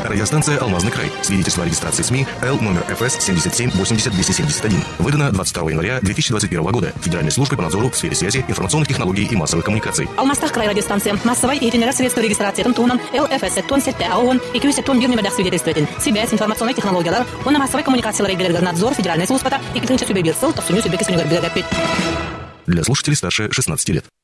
Радиостанция «Алмазный край». Свидетельство о регистрации СМИ Л номер ФС 77-80-271. Выдано 22 января 2021 года Федеральной службой по надзору в сфере связи, информационных технологий и массовых коммуникаций. Алмастах край радиостанция. Массовой и itinerär средства регистрации тонн ЛФС тонн сетте АОН и кюсе тонн бирнемедах свидетельствователь. Связь, информационные технологии. Он на массовой коммуникации надзор Федеральной службы и клинча сюбе бирсел, то суню сюбе кисуню горбига. Для слушателей старше 16 лет.